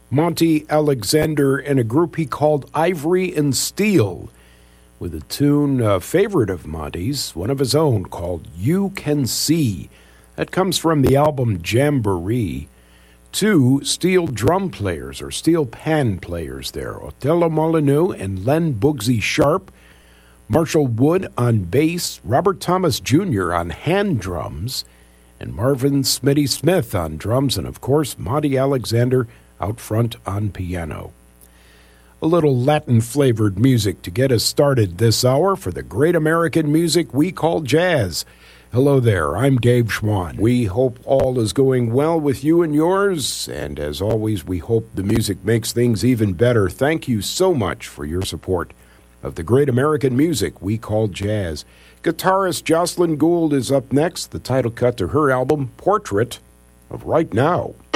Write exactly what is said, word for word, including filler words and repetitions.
Monty Alexander and a group he called Ivory and Steel, with a tune, a favorite of Monty's, one of his own, called You Can See. That comes from the album Jamboree. Two steel drum players, or steel pan players there, Othello Molyneux and Len Bugsy Sharp, Marshall Wood on bass, Robert Thomas Junior on hand drums, and Marvin Smitty Smith on drums, and of course, Monty Alexander out front on piano. A little Latin-flavored music to get us started this hour for the great American music we call jazz. Hello there, I'm Dave Schwann. We hope all is going well with you and yours, and as always, we hope the music makes things even better. Thank you so much for your support of the great American music we call jazz. Guitarist Jocelyn Gould is up next, the title cut to her album, Portrait of Right Now.